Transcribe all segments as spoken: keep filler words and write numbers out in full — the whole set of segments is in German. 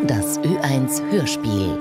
Das Ö eins Hörspiel.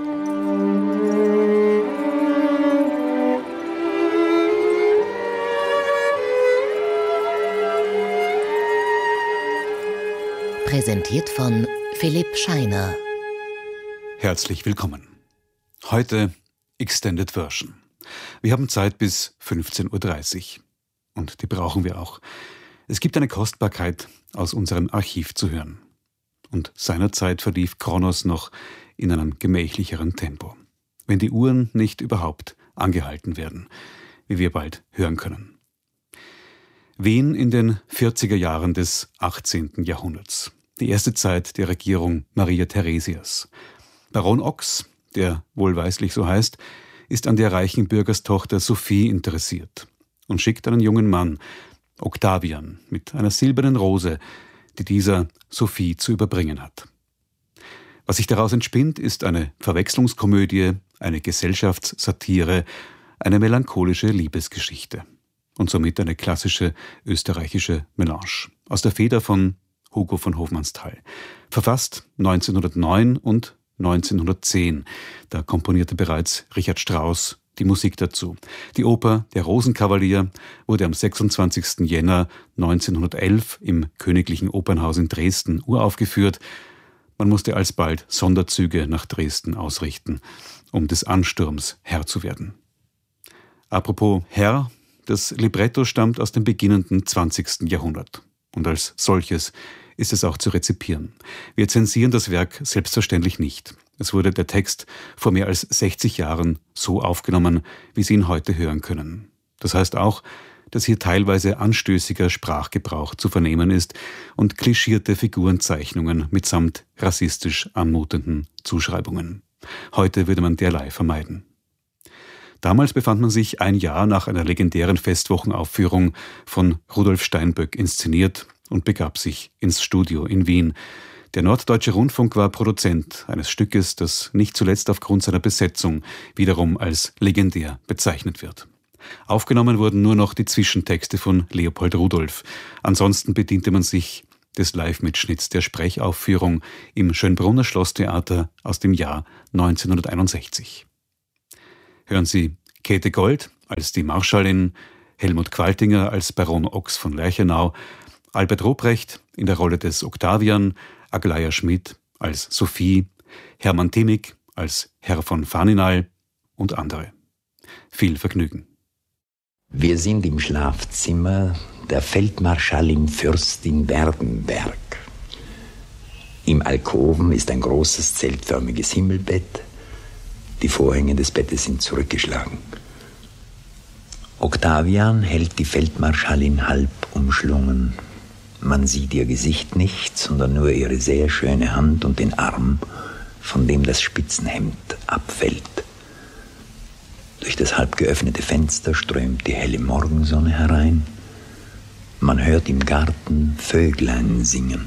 Präsentiert von Philipp Scheiner. Herzlich willkommen. Heute Extended Version. Wir haben Zeit bis fünfzehn Uhr dreißig. Und die brauchen wir auch. Es gibt eine Kostbarkeit aus unserem Archiv zu hören. Und seinerzeit verlief Kronos noch in einem gemächlicheren Tempo. Wenn die Uhren nicht überhaupt angehalten werden, wie wir bald hören können. Wien in den vierziger Jahren des achtzehnten Jahrhunderts. Die erste Zeit der Regierung Maria Theresias. Baron Ochs, der wohlweislich so heißt, ist an der reichen Bürgerstochter Sophie interessiert und schickt einen jungen Mann, Octavian, mit einer silbernen Rose, die dieser Sophie zu überbringen hat. Was sich daraus entspinnt, ist eine Verwechslungskomödie, eine Gesellschaftssatire, eine melancholische Liebesgeschichte und somit eine klassische österreichische Melange aus der Feder von Hugo von Hofmannsthal, verfasst neunzehnhundertneun und neunzehnhundertzehn. Da komponierte bereits Richard Strauss die Musik dazu. Die Oper Der Rosenkavalier wurde am sechsundzwanzigsten Jänner neunzehnhundertelf im Königlichen Opernhaus in Dresden uraufgeführt. Man musste alsbald Sonderzüge nach Dresden ausrichten, um des Ansturms Herr zu werden. Apropos Herr, das Libretto stammt aus dem beginnenden zwanzigsten Jahrhundert. Und als solches ist es auch zu rezipieren. Wir zensieren das Werk selbstverständlich nicht. Es wurde der Text vor mehr als sechzig Jahren so aufgenommen, wie Sie ihn heute hören können. Das heißt auch, dass hier teilweise anstößiger Sprachgebrauch zu vernehmen ist und klischierte Figurenzeichnungen mitsamt rassistisch anmutenden Zuschreibungen. Heute würde man derlei vermeiden. Damals befand man sich ein Jahr nach einer legendären Festwochenaufführung von Rudolf Steinböck inszeniert und begab sich ins Studio in Wien. Der Norddeutsche Rundfunk war Produzent eines Stückes, das nicht zuletzt aufgrund seiner Besetzung wiederum als legendär bezeichnet wird. Aufgenommen wurden nur noch die Zwischentexte von Leopold Rudolph. Ansonsten bediente man sich des Live-Mitschnitts der Sprechaufführung im Schönbrunner Schlosstheater aus dem Jahr neunzehnhunderteinundsechzig. Hören Sie Käthe Gold als die Marschallin, Helmut Qualtinger als Baron Ochs von Lerchenau, Albert Robrecht in der Rolle des Octavian, Aglaia Schmidt als Sophie, Hermann Thimig als Herr von Faninal und andere. Viel Vergnügen. Wir sind im Schlafzimmer der Feldmarschallin Fürstin Werdenberg. Im Alkoven ist ein großes zeltförmiges Himmelbett. Die Vorhänge des Bettes sind zurückgeschlagen. Octavian hält die Feldmarschallin halb umschlungen. Man sieht ihr Gesicht nicht, sondern nur ihre sehr schöne Hand und den Arm, von dem das Spitzenhemd abfällt. Durch das halb geöffnete Fenster strömt die helle Morgensonne herein. Man hört im Garten Vöglein singen.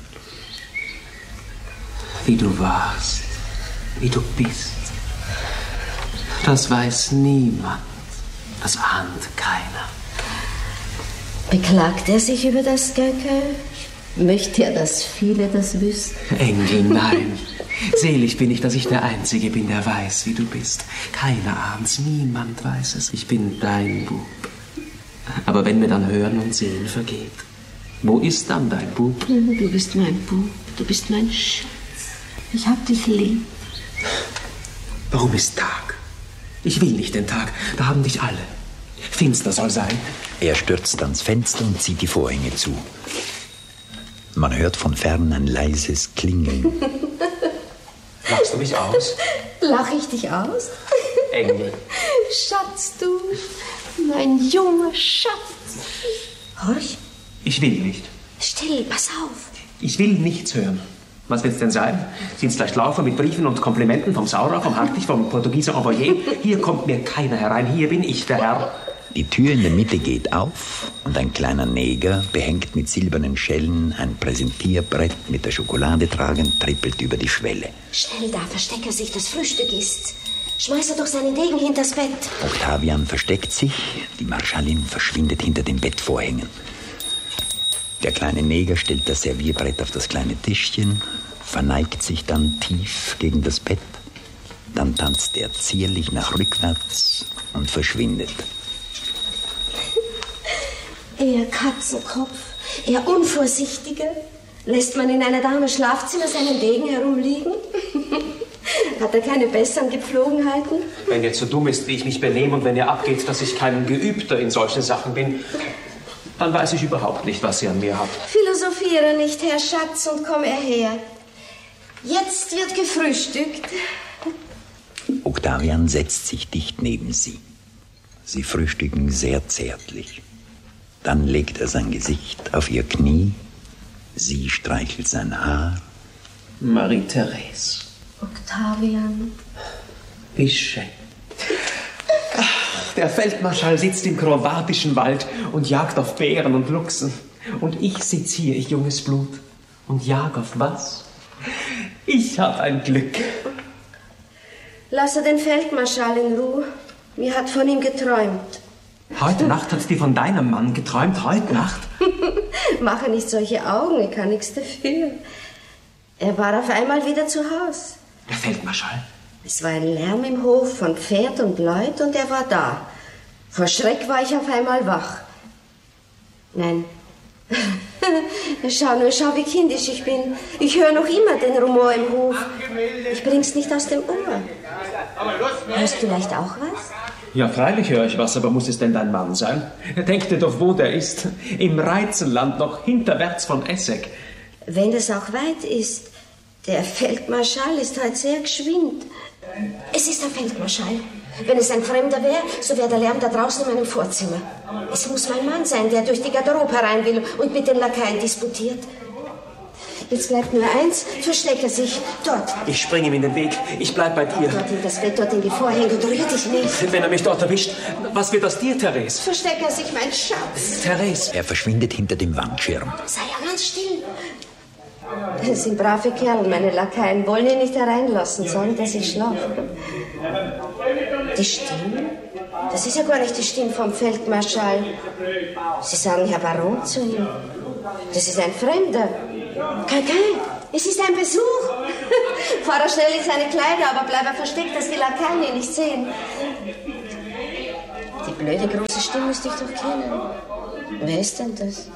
Wie du warst, wie du bist, das weiß niemand, das ahnt keiner. Beklagt er sich über das, Göcke? Möchte er, dass viele das wüssten? Engel, nein. Selig bin ich, dass ich der Einzige bin, der weiß, wie du bist. Keiner ahnt's, niemand weiß es. Ich bin dein Bub. Aber wenn mir dann Hören und Sehen vergeht, wo ist dann dein Bub? Du bist mein Bub, du bist mein Schatz. Ich hab dich lieb. Warum ist Tag? Ich will nicht den Tag, da haben dich alle. Finster soll sein. Er stürzt ans Fenster und zieht die Vorhänge zu. Man hört von fern ein leises Klingeln. Lachst du mich aus? Lach ich dich aus? Engel. Schatz, du, mein junger Schatz. Horch. Ich will nicht. Still, pass auf. Ich will nichts hören. Was wird's denn sein? Sind's gleich Laufer mit Briefen und Komplimenten vom Saurer, vom Hartwig, vom Portugieser Envoyer? Hier kommt mir keiner herein, hier bin ich der Herr. Die Tür in der Mitte geht auf und ein kleiner Neger, behängt mit silbernen Schellen, ein Präsentierbrett mit der Schokolade tragend, trippelt über die Schwelle. Schnell da, versteck er sich, das Frühstück ist. Schmeiß er doch seinen Degen hinters Bett. Octavian versteckt sich, die Marschallin verschwindet hinter den Bettvorhängen. Der kleine Neger stellt das Servierbrett auf das kleine Tischchen, verneigt sich dann tief gegen das Bett. Dann tanzt er zierlich nach rückwärts und verschwindet. Er Katzenkopf, er Unvorsichtige. Lässt man in einer Dame Schlafzimmer seinen Degen herumliegen? Hat er keine besseren Gepflogenheiten? Wenn er so dumm ist, wie ich mich benehme und wenn er abgeht, dass ich kein Geübter in solchen Sachen bin, dann weiß ich überhaupt nicht, was sie an mir hat. Philosophiere nicht, Herr Schatz, und komm er her. Jetzt wird gefrühstückt. Octavian setzt sich dicht neben sie. Sie frühstücken sehr zärtlich. Dann legt er sein Gesicht auf ihr Knie. Sie streichelt sein Haar. Marie-Therese. Octavian. Wie schön. Ach, der Feldmarschall sitzt im kroatischen Wald und jagt auf Bären und Luchsen. Und ich sitz hier, ich junges Blut, und jag auf was? Ich hab ein Glück. Lasse den Feldmarschall in Ruhe. Mir hat von ihm geträumt. Heute Nacht hat die von deinem Mann geträumt, heute Nacht? Mache nicht solche Augen, ich kann nichts dafür. Er war auf einmal wieder zu Haus. Der Feldmarschall? Es war ein Lärm im Hof von Pferd und Leut und er war da. Vor Schreck war ich auf einmal wach. Nein. Schau nur, schau, wie kindisch ich bin. Ich höre noch immer den Rumor im Hof. Ich bring's nicht aus dem Ohr. Hörst du vielleicht auch was? Ja, freilich höre ich was, aber muss es denn dein Mann sein? Denk dir doch, wo der ist. Im Reizenland, noch hinterwärts von Essek. Wenn es auch weit ist. Der Feldmarschall ist heute sehr geschwind. Es ist der Feldmarschall. Wenn es ein Fremder wäre, so wäre der Lärm da draußen in meinem Vorzimmer. Es muss mein Mann sein, der durch die Garderobe herein will und mit den Lakaien disputiert. Jetzt bleibt nur eins, verstecke sich dort. Ich springe ihm in den Weg. Ich bleib bei dir. Dort in das Bett, dort in die Vorhänge und rühr dich nicht. Wenn er mich dort erwischt, was wird aus dir, Therese? Verstecke sich, mein Schatz. Therese. Er verschwindet hinter dem Wandschirm. Sei ja ganz still. Das sind brave Kerle, meine Lakaien. Wollen ihn nicht hereinlassen, sagen, dass ich schlafe. Die Stimme? Das ist ja gar nicht die Stimme vom Feldmarschall. Sie sagen Herr Baron zu ihm. Das ist ein Fremder. Kein, kein, es ist ein Besuch. Fahr er schnell in seine Kleider, aber bleib er versteckt, dass die Lakaien ihn nicht sehen. Die blöde große Stimme müsste ich doch kennen. Wer ist denn das?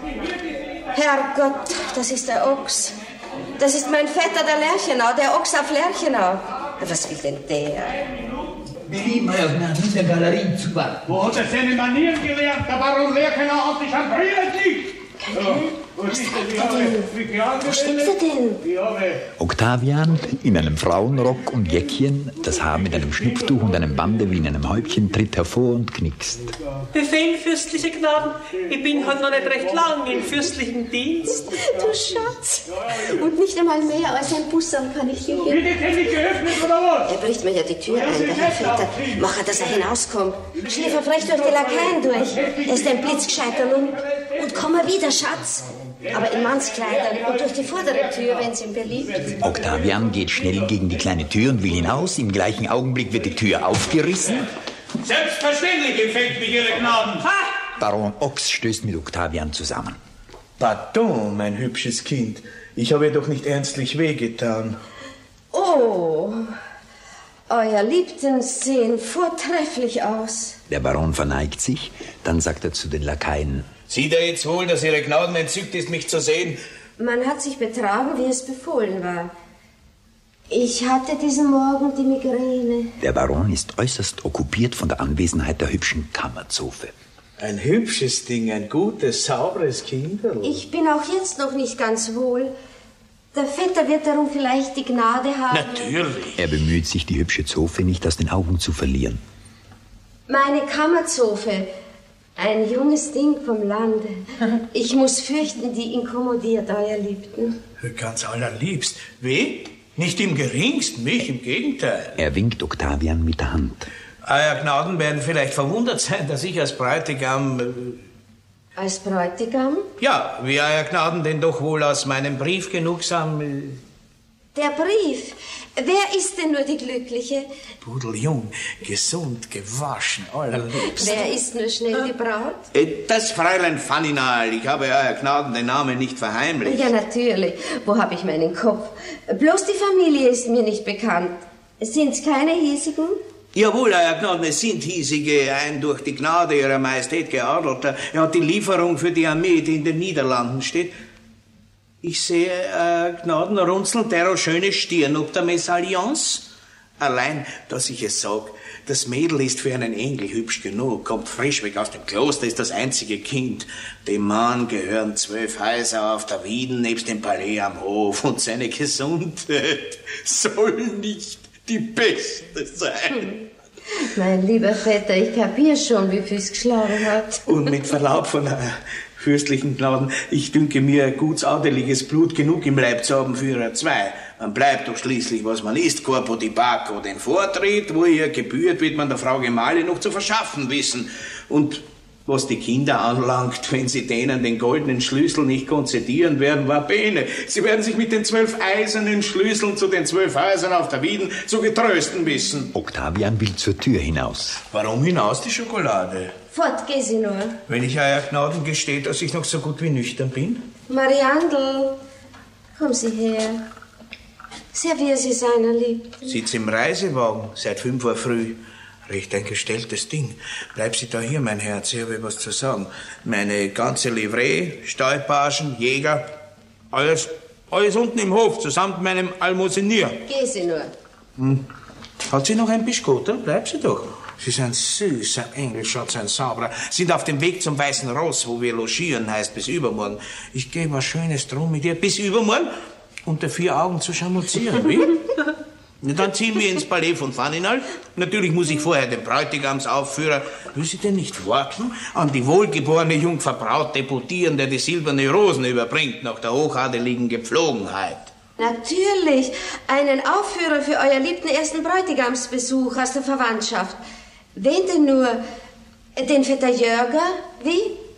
Herrgott, das ist der Ochs. Das ist mein Vetter, der Lerchenau, der Ochs auf Lerchenau. Was will denn der? Prima nach dieser Galerie zu warten. Wo hat er seine Manieren gelernt? Der Baron Lerchenau hat sich am Brille liegt. Was treibt er denn? Wo steckt er denn? Octavian in einem Frauenrock und Jäckchen, das Haar mit einem Schnupftuch und einem Bande wie in einem Häubchen, tritt hervor und knickst. Befehl, fürstliche Gnaden, ich bin halt noch nicht recht lang im fürstlichen Dienst. Du Schatz. Und nicht einmal mehr als ein Bussern kann ich dir geben. Wird jetzt endlich geöffnet, oder was? Er bricht mir ja die Tür ein, der Herr Vetter. Mach er, dass er hinauskommt. Schläfer frech durch die Lakaien durch. Er ist ein blitzgescheiter Lump. Und komm mal wieder, Schatz. Aber in Mannskleidern und durch die vordere Tür, wenn es ihm beliebt. Octavian geht schnell gegen die kleine Tür und will hinaus. Im gleichen Augenblick wird die Tür aufgerissen. Selbstverständlich empfängt mich Ihre Gnaden. Ha! Baron Ochs stößt mit Octavian zusammen. Pardon, mein hübsches Kind. Ich habe ihr doch nicht ernstlich wehgetan. Oh, euer Liebten sehen vortrefflich aus. Der Baron verneigt sich, dann sagt er zu den Lakaien: Sieht er jetzt wohl, dass Ihre Gnaden entzückt ist, mich zu sehen? Man hat sich betragen, wie es befohlen war. Ich hatte diesen Morgen die Migräne. Der Baron ist äußerst okkupiert von der Anwesenheit der hübschen Kammerzofe. Ein hübsches Ding, ein gutes, sauberes Kinderl. Ich bin auch jetzt noch nicht ganz wohl. Der Vetter wird darum vielleicht die Gnade haben. Natürlich. Er bemüht sich, die hübsche Zofe nicht aus den Augen zu verlieren. Meine Kammerzofe, ein junges Ding vom Lande. Ich muss fürchten, die inkommodiert euer Liebten. Ganz allerliebst. Wie? Nicht im geringsten, mich im Gegenteil. Er winkt Octavian mit der Hand. Euer Gnaden werden vielleicht verwundert sein, dass ich als Bräutigam... Äh, Als Bräutigam? ja, wie Euer Gnaden denn doch wohl aus meinem Brief genugsam... Äh, Der Brief. Wer ist denn nur die Glückliche? Pudeljung, gesund, gewaschen, allerliebst. Wer ist nur schnell die Braut? Das Fräulein Faninal. Ich habe Euer Gnaden den Namen nicht verheimlicht. Ja, natürlich. Wo habe ich meinen Kopf? Bloß die Familie ist mir nicht bekannt. Sind's keine hiesigen? Jawohl, Euer Gnaden, es sind hiesige, ein durch die Gnade Ihrer Majestät geadelter. Er hat die Lieferung für die Armee, die in den Niederlanden steht. Ich sehe, äh, Gnaden, runzeln der schöne Stirn ob der Mesalliance. Allein, dass ich es sag, das Mädel ist für einen Engel hübsch genug, kommt frisch weg aus dem Kloster, ist das einzige Kind. Dem Mann gehören zwölf Häuser auf der Wieden, nebst dem Palais am Hof, und seine Gesundheit soll nicht die beste sein. Hm. Mein lieber Vetter, ich kapier schon, wie für's geschlagen hat. Und mit Verlaub von einer fürstlichen Gnaden, ich dünke mir gutsadeliges Blut genug im Leib zu haben für ihrer zwei. Man bleibt doch schließlich, was man ist, corpo di Bacco. Den Vortritt, wo ihr gebührt, wird man der Frau Gemahlin noch zu verschaffen wissen. Und was die Kinder anlangt, wenn sie denen den goldenen Schlüssel nicht konzedieren werden, war bene. Sie werden sich mit den zwölf eisernen Schlüsseln zu den zwölf Häusern auf der Wieden zu getrösten wissen. Octavian will zur Tür hinaus. Warum hinaus die Schokolade? Fort, geh sie nur. Wenn ich Euer Gnaden gestehe, dass ich noch so gut wie nüchtern bin? Mariandel, komm sie her. Servier sie seiner Lieb. Sitz im Reisewagen, seit fünf Uhr früh. Recht ein gestelltes Ding. Bleib Sie da hier, mein Herz, ich habe was zu sagen. Meine ganze Livree, Stallpagen, Jäger, alles, alles unten im Hof, zusammen mit meinem Almosenier. Geh sie nur. Hm. Hat sie noch ein Bischkotter? Bleib sie doch. Sie ist ein süßer Engelschatz, ein Sauberer. Sind auf dem Weg zum Weißen Ross, wo wir logieren, heißt bis übermorgen. Ich gehe was Schönes drum mit ihr bis übermorgen, unter vier Augen zu schamuzieren, wie? Dann ziehen wir ins Palais von Faninal. Natürlich muss ich vorher den Bräutigamsaufführer, will sie denn nicht warten, an die wohlgeborene Jungfer Braut deputieren, der die silberne Rosen überbringt, nach der hochadeligen Gepflogenheit. Natürlich. Einen Aufführer für euer liebten ersten Bräutigamsbesuch aus der Verwandtschaft. Wen denn nur? Den Vetter Jörger? Wie?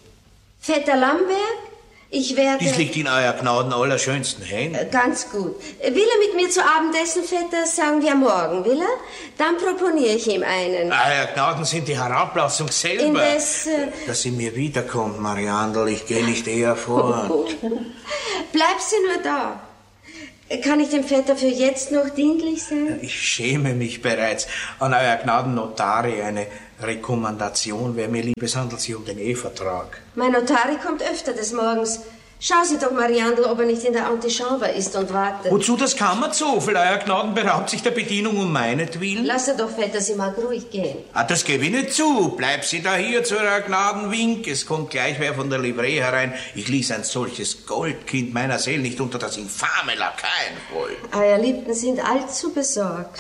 Vetter Lamberg? Ich werde... Dies liegt in Euer Gnaden allerschönsten Händen. Ganz gut. Will er mit mir zu Abendessen, Vetter? Sagen wir morgen, will er? Dann proponiere ich ihm einen. Euer Gnaden sind die Herablassung selber. Indes... Äh, Dass sie mir wiederkommt, Mariandel, ich gehe nicht eher fort. Bleib sie nur da. Kann ich dem Vetter für jetzt noch dienlich sein? Ich schäme mich bereits. An Euer Gnaden Notari eine Rekommandation wäre mir lieb, es handelt sich um den Ehevertrag. Mein Notari kommt öfter des Morgens. Schau sie doch, Mariandel, ob er nicht in der Antichambre ist und wartet. Wozu das Kammerzoofel? Euer Gnaden beraubt sich der Bedienung um meinetwillen. Lass er doch, Vetter, sie mag ruhig gehen. Ah, das gebe ich nicht zu. Bleib sie da hier zu Euer Gnaden Wink. Es kommt gleich wer von der Livree herein. Ich ließ ein solches Goldkind meiner Seele nicht unter das infame Lakaienvolk. Euer Liebten sind allzu besorgt.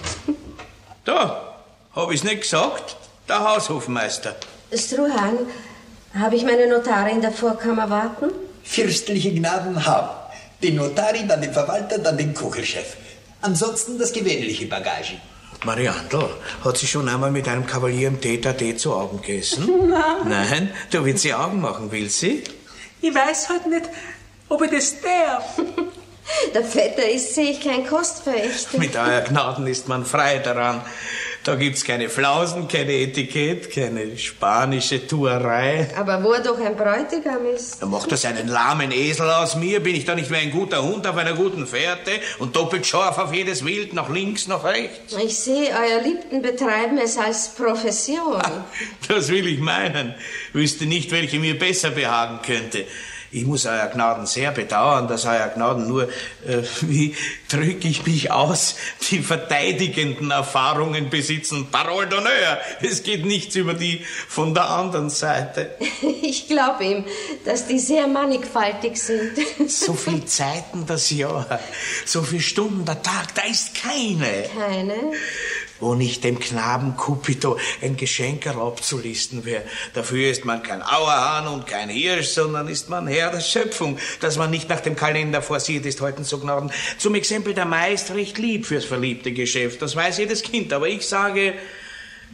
Da, hab ich's nicht gesagt? Der Haushofmeister. Struhan, habe ich meine Notare in der Vorkammer warten? Fürstliche Gnaden haben. Den Notari, dann den Verwalter, dann den Kuchelchef. Ansonsten das gewöhnliche Bagage. Mariandel, hat sie schon einmal mit einem Kavalier im Tete-a-Tete zu Abend gegessen? Nein. Nein? Da wird sie Augen machen, will sie? Ich weiß halt nicht, ob ich das darf. Der Vetter ist, sehe ich, kein Kostverächter. Mit Euer Gnaden ist man frei daran. Da gibt's keine Flausen, keine Etikett, keine spanische Tuerei. Aber wo er doch ein Bräutigam ist. Da macht das einen lahmen Esel aus mir. Bin ich da nicht wie ein guter Hund auf einer guten Fährte und doppelt scharf auf jedes Wild, nach links, nach rechts? Ich sehe, euer Liebten betreiben es als Profession. Das will ich meinen. Wüsste nicht, welche mir besser behagen könnte. Ich muss Euer Gnaden sehr bedauern, dass Euer Gnaden nur, äh, wie drücke ich mich aus, die verteidigenden Erfahrungen besitzen. Parole d'honneur, es geht nichts über die von der anderen Seite. Ich glaube ihm, dass die sehr mannigfaltig sind. So viel Zeiten das Jahr, so viele Stunden der Tag, da ist keine. Keine? Wo nicht dem Knaben Cupido ein Geschenkerl abzulisten wäre. Dafür ist man kein Auerhahn und kein Hirsch, sondern ist man Herr der Schöpfung. Dass man nicht nach dem Kalender vorsieht, ist heute so Gnaden. Zum Exempel der Mai ist recht lieb fürs verliebte Geschäft. Das weiß jedes Kind. Aber ich sage,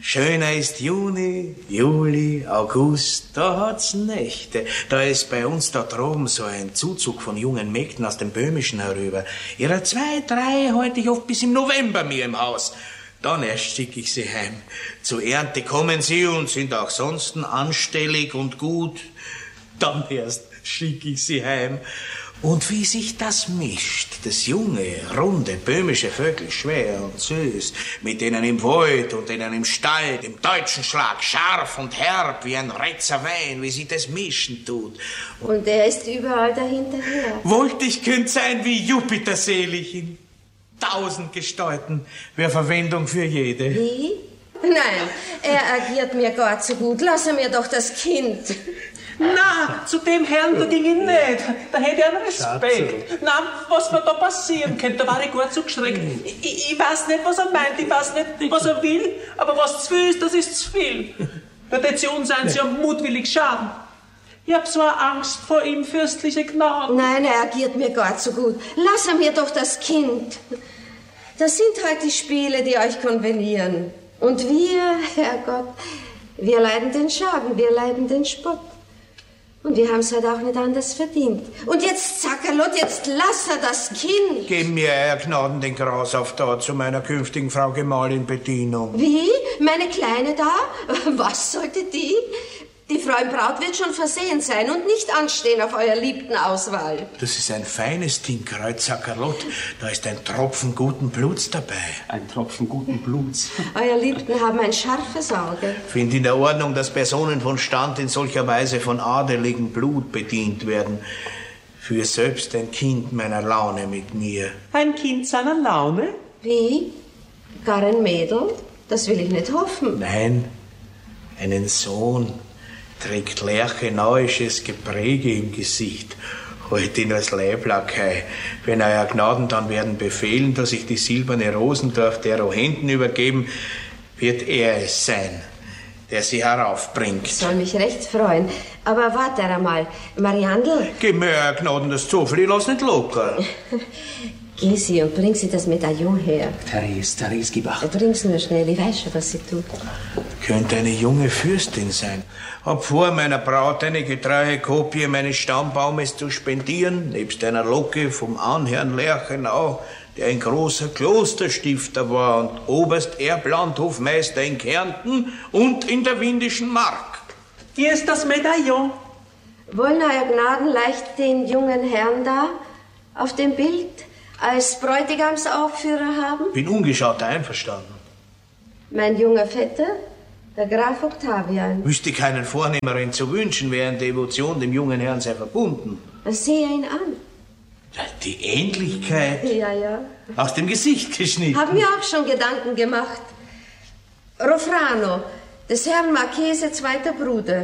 Schöner ist Juni, Juli, August, da hat's Nächte. Da ist bei uns da droben so ein Zuzug von jungen Mägden aus dem Böhmischen herüber. Ihrer zwei, drei halte ich oft bis im November mir im Haus. Dann erst schicke ich sie heim. Zur Ernte kommen sie und sind auch sonst anstellig und gut. Dann erst schicke ich sie heim. Und wie sich das mischt, das junge, runde, böhmische Vögel, schwer und süß, mit denen im Wald und denen im Stall, dem deutschen Schlag, scharf und herb wie ein Retzer Wein, wie sich das mischen tut. Und er ist überall dahinterher. Wollt ich könnt sein wie Jupiter selig in tausend Gestalten, wär Verwendung für jede. Wie? Nein, er agiert mir gar zu gut. Lass er mir doch das Kind. Na, zu dem Herrn, da ging ich nicht. Da hätte ich einen Respekt. Na, was mir da passieren könnte, da war ich gar zu geschreckt. Ich, ich weiß nicht, was er meint, ich weiß nicht, was er will, aber was zu viel ist, das ist zu viel. Da wird sie uns sein, sie haben mutwillig schaden. Ich hab so eine Angst vor ihm, fürstliche Gnade. Nein, er agiert mir gar zu gut. Lass er mir doch das Kind. Das sind halt die Spiele, die euch konvenieren. Und wir, Herrgott, wir leiden den Schaden, wir leiden den Spott. Und wir haben es halt auch nicht anders verdient. Und jetzt, Zackerlot, jetzt lass er das Kind. Gib mir, Herr Gnaden, den Gras auf da zu meiner künftigen Frau Gemahlin Bedienung. Wie? Meine Kleine da? Was sollte die? Die Frau im Braut wird schon versehen sein und nicht anstehen auf eurer liebten Auswahl. Das ist ein feines Ding, Kreuzzackerlot. Da ist ein Tropfen guten Bluts dabei. Ein Tropfen guten Bluts. Euer Liebten haben ein scharfes Auge. Find in der Ordnung, dass Personen von Stand in solcher Weise von adeligem Blut bedient werden. Für selbst ein Kind meiner Laune mit mir. Ein Kind seiner Laune? Wie? Gar ein Mädel? Das will ich nicht hoffen. Nein, einen Sohn. Trägt lerchenauisches Gepräge im Gesicht, halt ihn als Leiblackei. Wenn euer Gnaden dann werden befehlen, dass ich die silberne Rosendorf der Rohenden übergeben, wird er es sein, der sie heraufbringt. Soll mich recht freuen. Aber warte einmal, Mariandel. Gib mir, Herr Gnaden, das Zufall, ich lass nicht locker. Geh sie und bring sie das Medaillon her. Therese, Therese, gib acht. Bring's nur schnell, ich weiß schon, was sie tut. Könnte eine junge Fürstin sein. Hab vor, meiner Braut eine getreue Kopie meines Stammbaumes zu spendieren, nebst einer Locke vom Ahnherrn Lerchenau, der ein großer Klosterstifter war und Oberst Erblandhofmeister in Kärnten und in der Windischen Mark. Hier ist das Medaillon. Wollen euer Gnaden leicht den jungen Herrn da auf dem Bild als Bräutigamsaufführer haben? Bin ungeschaut einverstanden. Mein junger Vetter, der Graf Octavian. Wüsste keinen Vornehmerin zu wünschen, wäre in Devotion dem jungen Herrn sehr verbunden. Sehe ihn an. Die Ähnlichkeit. Ja, ja. Aus dem Gesicht geschnitten. Hab mir auch schon Gedanken gemacht. Rofrano, des Herrn Marchese zweiter Bruder.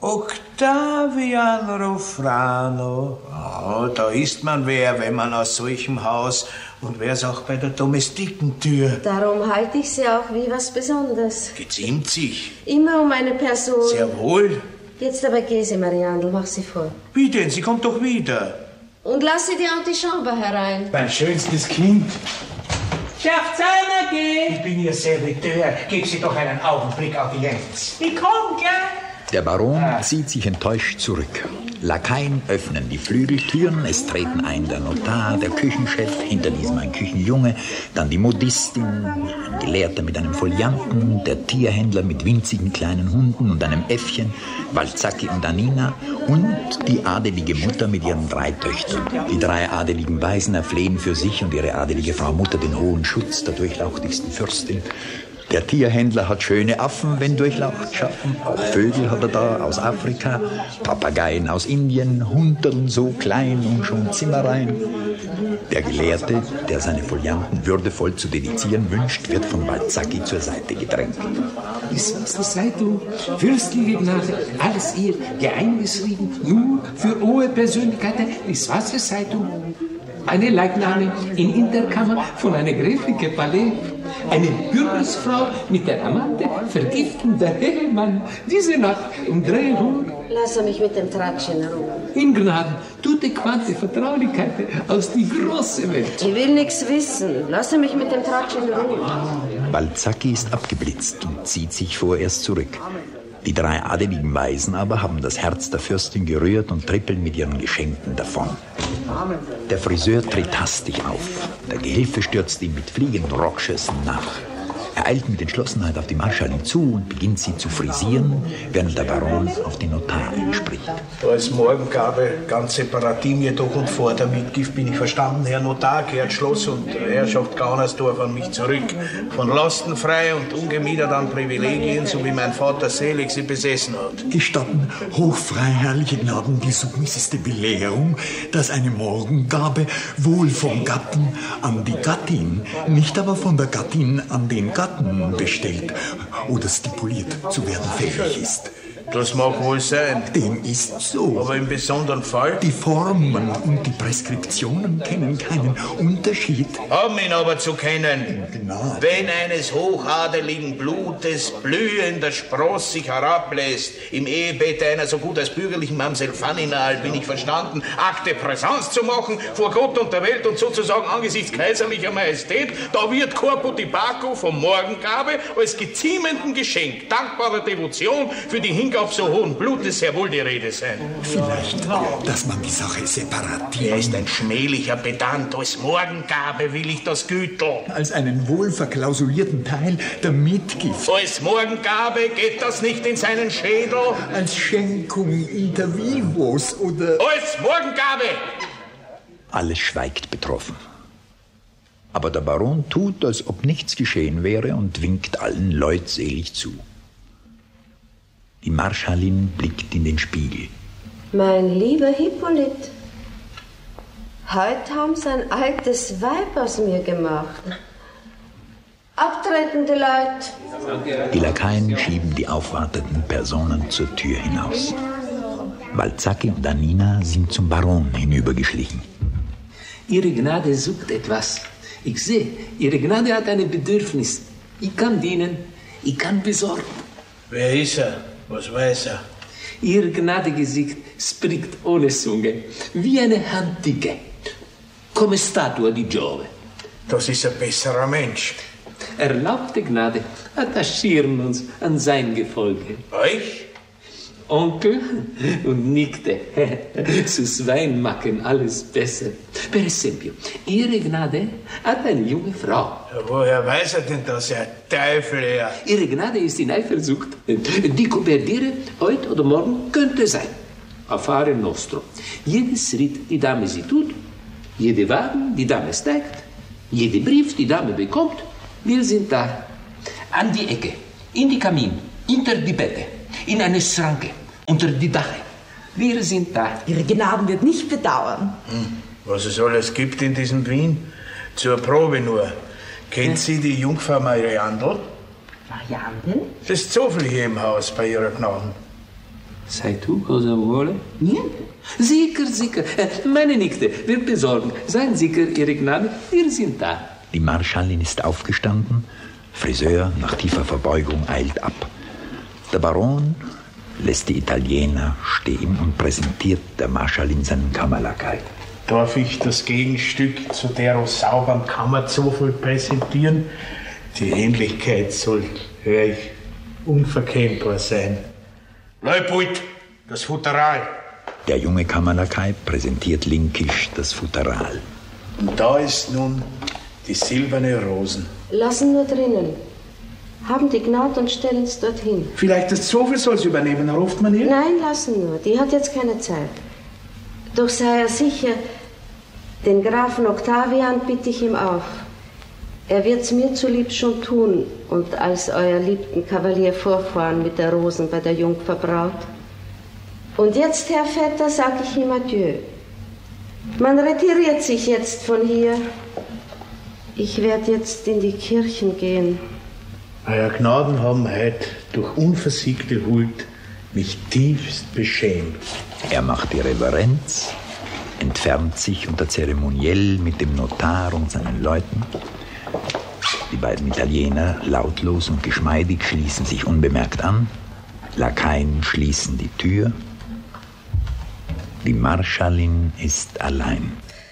Octavian Rofrano. Oh, da ist man wer, wenn man aus solchem Haus, und wär's auch bei der Domestikentür. Darum halte ich sie auch wie was Besonderes. Geziemt sich. Immer um eine Person. Sehr wohl. Jetzt aber geh sie, Mariandel, mach sie vor. Wie denn? Sie kommt doch wieder. Und lass sie die Antichambre herein. Mein schönstes Kind. Schafft's einer, geh! Ich bin Ihr Serviteur. Gib Sie doch einen Augenblick Audienz. Ich komm, gell? Der Baron zieht sich enttäuscht zurück. Lakaien öffnen die Flügeltüren, es treten ein der Notar, der Küchenchef, hinter diesem ein Küchenjunge, dann die Modistin, ein Gelehrter mit einem Folianten, der Tierhändler mit winzigen kleinen Hunden und einem Äffchen, Balzacchi und Anina und die adelige Mutter mit ihren drei Töchtern. Die drei adeligen Waisen erflehen für sich und ihre adelige Frau Mutter den hohen Schutz der durchlauchtigsten Fürstin. Der Tierhändler hat schöne Affen, wenn durchlaucht schaffen. Auch Vögel hat er da aus Afrika, Papageien aus Indien, Hunterln so klein und schon zimmerrein. Der Gelehrte, der seine Folianten würdevoll zu dedizieren wünscht, wird von Balzacchi zur Seite gedrängt. Das was seid du, fürstliche Gnade, alles ihr geheimgeschrieben, nur für hohe Persönlichkeiten, das was seid du. eine Leichname in Hinterkammer von einer gräflichen Palais. Eine Bürgersfrau mit der Amante vergiften der Ehemann diese Nacht um drei Uhr. Lass mich mit dem Tratsch in Ruhe. In Gnaden, tute quante Vertraulichkeit aus die große Welt. Ich will nichts wissen. Lass mich mit dem Tratsch in Ruhe. Balzacchi ist abgeblitzt und zieht sich vorerst zurück. Die drei adeligen Weisen aber haben das Herz der Fürstin gerührt und trippeln mit ihren Geschenken davon. Der Friseur tritt hastig auf. Der Gehilfe stürzt ihm mit fliegenden Rockschössen nach. Er eilt mit Entschlossenheit auf die Marschallin zu und beginnt sie zu frisieren, während der Baron auf den Notar spricht. Als Morgengabe, ganz separativ jedoch und vor der Mitgift bin ich verstanden, Herr Notar, kehrt Schloss und Herrschaft Gaunersdorf an mich zurück. Von Lasten frei und ungemiedert an Privilegien, so wie mein Vater selig sie besessen hat. Gestatten, hochfreiherrliche Gnaden, die submisseste Belehrung, dass eine Morgengabe wohl vom Gatten an die Gattin, nicht aber von der Gattin an den Gatten bestellt oder stipuliert zu werden fähig ist. Das mag wohl sein. Dem ist so. Aber im besonderen Fall? Die Formen und die Preskriptionen kennen keinen Unterschied. Haben ihn aber zu kennen. Gnade. Wenn eines hochadeligen Blutes blühender Spross sich herablässt, im Ehebett einer so gut als bürgerlichen Mamsell Faninal, bin ich verstanden, Akte Präsenz zu machen, vor Gott und der Welt und sozusagen angesichts kaiserlicher Majestät, da wird Corpo di Bacco vom Morgengabe als geziemenden Geschenk, dankbarer Devotion für die Hingabe auf so hohen Blutes sehr wohl die Rede sein. Vielleicht, dass man die Sache separatiert. Er ist ein schmählicher Pedant. Als Morgengabe will ich das Gütel. Als einen wohl verklausulierten Teil der Mitgift. Als Morgengabe geht das nicht in seinen Schädel. Als Schenkung inter vivos oder... Als Morgengabe! Alles schweigt betroffen. Aber der Baron tut, als ob nichts geschehen wäre und winkt allen leutselig zu. Die Marschallin blickt in den Spiegel. Mein lieber Hippolyt, heute haben sie ein altes Weib aus mir gemacht. Abtretende Leute. Die Lakaien schieben die aufwartenden Personen zur Tür hinaus. Balzacchi und Annina sind zum Baron hinübergeschlichen. Ihre Gnade sucht etwas. Ich sehe, Ihre Gnade hat ein Bedürfnis. Ich kann dienen, ich kann besorgen. Wer ist er? Was weiß er? Ihr Gnadegesicht spricht ohne Zunge, wie eine Handicke. Come Statua di Giove. Das ist ein besserer Mensch. Erlaubte Gnade, attachieren uns an sein Gefolge. Euch? Onkel und nickte. Zu Wein machen alles besser. Per esempio, Ihre Gnade hat eine junge Frau. Ja, woher weiß er denn das, Herr Teufel, her? Ihre Gnade ist in Eifersucht. Die Kuperdiere heute oder morgen könnte sein. Affare nostro. Jedes Schritt die Dame sie tut, jede Wagen die Dame steigt, jeder Brief die Dame bekommt, wir sind da. An die Ecke, in die Kamin, hinter die Bette, in eine Schranke, unter die Dache. Wir sind da. Ihre Gnaden wird nicht bedauern. Hm. Was es alles gibt in diesem Wien? Zur Probe nur. Kennt hm. Sie die Jungfrau Mariandel? Mariandel? Das ist Zufall hier im Haus bei Ihrer Gnaden. Sei tu, cosa vuole? Niente. Sicher, sicher. Meine Nichte wird besorgen. Seien sicher, Ihre Gnade, wir sind da. Die Marschallin ist aufgestanden. Friseur nach tiefer Verbeugung eilt ab. Der Baron lässt die Italiener stehen und präsentiert der Marschallin seinen Kammerlakai. Darf ich das Gegenstück zu der sauberen Kammerzufall präsentieren? Die Ähnlichkeit soll, höre ich, unverkennbar sein. Leupult, das Futteral. Der junge Kammerlakai präsentiert linkisch das Futteral. Und da ist nun die silberne Rosen. Lassen nur drinnen. Haben die Gnade und stellen es dorthin. Vielleicht das Zufall soll es übernehmen, ruft man ihr? Nein, lassen nur. Die hat jetzt keine Zeit. Doch sei er sicher, den Grafen Octavian bitte ich ihm auf. Er wird's mir zulieb schon tun und als euer liebten Kavalier vorfahren mit der Rosen bei der Jungfer Braut. Und jetzt, Herr Vetter, sag ich ihm Adieu. Man retiriert sich jetzt von hier. Ich werde jetzt in die Kirchen gehen. Euer Gnaden haben heute durch unversiegte Huld mich tiefst beschämt. Er macht die Reverenz entfernt sich unter Zeremoniell mit dem Notar und seinen Leuten. Die beiden Italiener, lautlos und geschmeidig, schließen sich unbemerkt an. Lakaien schließen die Tür. Die Marschallin ist allein.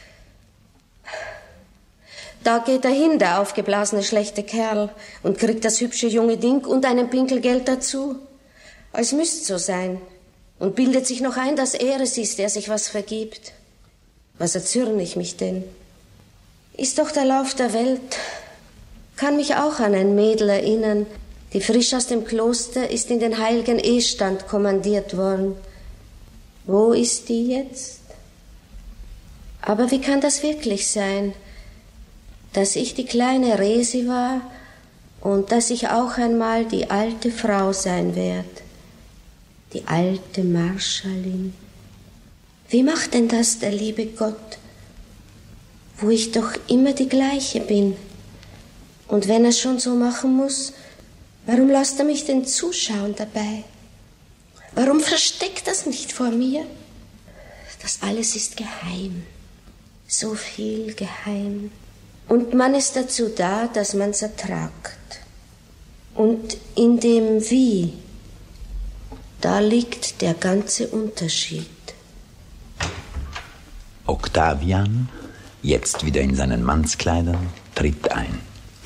Da geht er hin, der aufgeblasene schlechte Kerl, und kriegt das hübsche junge Ding und einen Pinkel Geld dazu. Es müsste so sein. Und bildet sich noch ein, dass er es ist, der sich was vergibt. Was erzürne ich mich denn? Ist doch der Lauf der Welt. Kann mich auch an ein Mädel erinnern, die frisch aus dem Kloster ist in den heiligen Ehestand kommandiert worden. Wo ist die jetzt? Aber wie kann das wirklich sein, dass ich die kleine Resi war und dass ich auch einmal die alte Frau sein werde? Die alte Marschallin. Wie macht denn das der liebe Gott, wo ich doch immer die gleiche bin? Und wenn er schon so machen muss, warum lässt er mich denn zuschauen dabei? Warum versteckt das nicht vor mir? Das alles ist geheim. So viel geheim. Und man ist dazu da, dass man's ertragt. Und in dem Wie, da liegt der ganze Unterschied. Octavian, jetzt wieder in seinen Mannskleidern, tritt ein.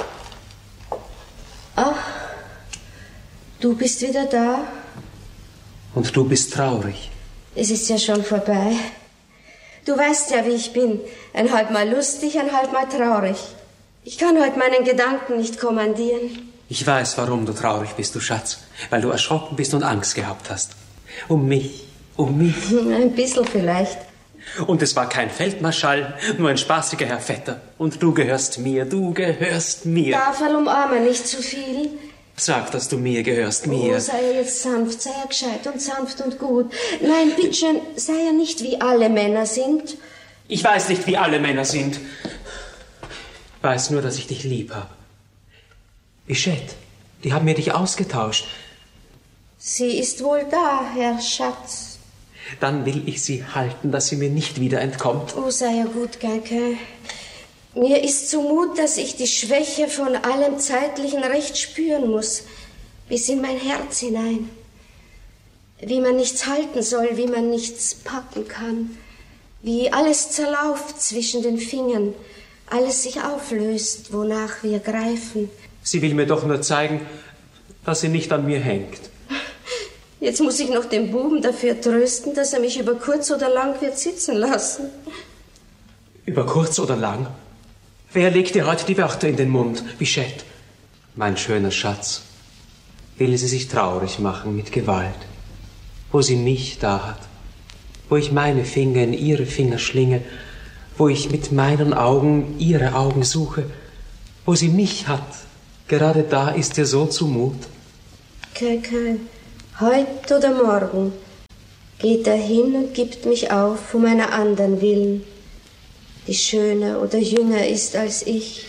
Ach, du bist wieder da? Und du bist traurig. Es ist ja schon vorbei. Du weißt ja, wie ich bin. Ein halb mal lustig, ein halb mal traurig. Ich kann heute meinen Gedanken nicht kommandieren. Ich weiß, warum du traurig bist, du Schatz. Weil du erschrocken bist und Angst gehabt hast. Um mich, um mich. Ein bisschen vielleicht. Und es war kein Feldmarschall, nur ein spaßiger Herr Vetter. Und du gehörst mir, du gehörst mir. Davon umarme nicht zu viel. Sag, dass du mir gehörst, mir. Oh, sei er jetzt sanft, sei er gescheit und sanft und gut. Nein, bitteschön, sei er nicht wie alle Männer sind. Ich weiß nicht, wie alle Männer sind. Ich weiß nur, dass ich dich lieb habe. Bichette, die haben mir dich ausgetauscht. Sie ist wohl da, Herr Schatz. Dann will ich sie halten, dass sie mir nicht wieder entkommt. Oh, sei ja gut, Geiger. Mir ist zumut, dass ich die Schwäche von allem Zeitlichen recht spüren muss, bis in mein Herz hinein. Wie man nichts halten soll, wie man nichts packen kann, wie alles zerlauft zwischen den Fingern, alles sich auflöst, wonach wir greifen. Sie will mir doch nur zeigen, dass sie nicht an mir hängt. Jetzt muss ich noch den Buben dafür trösten, dass er mich über kurz oder lang wird sitzen lassen. Über kurz oder lang? Wer legt dir heute die Wörter in den Mund, Bichette? Mein schöner Schatz, will sie sich traurig machen mit Gewalt, wo sie mich da hat, wo ich meine Finger in ihre Finger schlinge, wo ich mit meinen Augen ihre Augen suche, wo sie mich hat, gerade da ist ihr so zumut. Kein, kein. Heut oder morgen geht er hin und gibt mich auf um einer anderen willen, die schöner oder jünger ist als ich.